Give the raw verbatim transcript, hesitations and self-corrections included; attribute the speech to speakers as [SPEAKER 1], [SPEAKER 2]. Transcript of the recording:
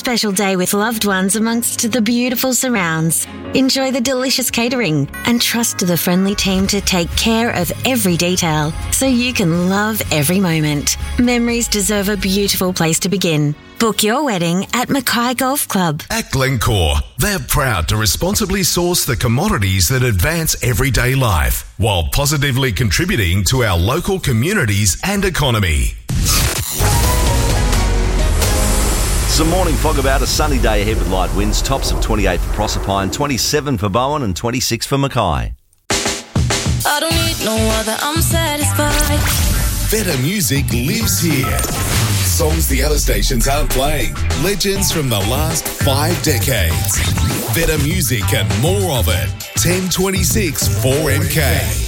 [SPEAKER 1] special day with loved ones amongst the beautiful surrounds. Enjoy the delicious catering and trust the friendly team to take care of every detail so you can love every moment. Memories deserve a beautiful place to begin. Book your wedding at Mackay Golf Club.
[SPEAKER 2] At Glencore, they're proud to responsibly source the commodities that advance everyday life while positively contributing to our local communities and economy.
[SPEAKER 3] Some morning fog about a sunny day ahead with light winds. Tops of twenty-eight for Proserpine, twenty-seven for Bowen and twenty-six for Mackay.
[SPEAKER 4] I don't need no other, I'm satisfied.
[SPEAKER 2] Better music lives here. Songs the other stations aren't playing. Legends from the last five decades. Better music and more of it. ten twenty-six four M K.